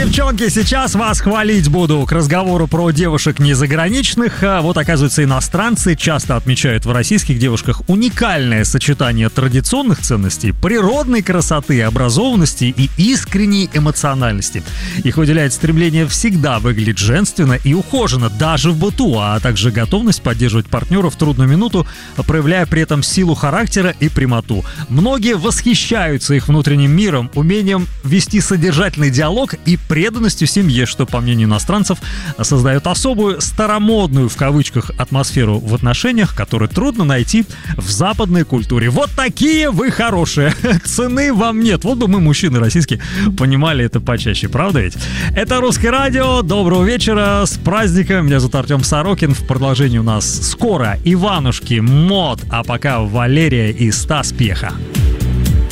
девчонки, сейчас вас хвалить буду. К разговору про девушек незаграничных. Вот, оказывается, иностранцы часто отмечают в российских девушках уникальное сочетание традиционных ценностей, природной красоты, образованности и искренней эмоциональности. Их выделяет стремление всегда выглядеть женственно и ухоженно, даже в быту, а также готовность поддерживать партнера в трудную минуту, проявляя при этом силу характера и прямоту. Многие восхищаются их внутренним миром, умением вести содержательный диалог и преданностью семье, что, по мнению иностранцев, создает особую старомодную, в кавычках, атмосферу в отношениях, которую трудно найти в западной культуре. Вот такие вы хорошие. Цены вам нет. Вот бы мы, мужчины российские, понимали это почаще, правда ведь? Это Русское радио. Доброго вечера. С праздником. Меня зовут Артем Сорокин. В продолжении у нас скоро Иванушки, Мод, а пока Валерия и Стас Пьеха.